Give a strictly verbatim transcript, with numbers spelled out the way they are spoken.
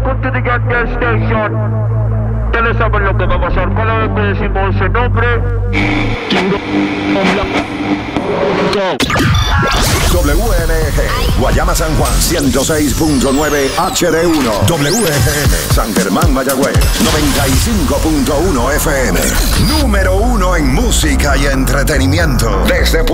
Welcome to the Get Gas Station. Ustedes saben lo que va a pasar cada vez que decimos ese nombre. W N G, Guayama San Juan, ciento seis punto nueve H D uno. W G M, San Germán Mayagüez, noventa y cinco punto uno F M. Número uno en música y entretenimiento. Desde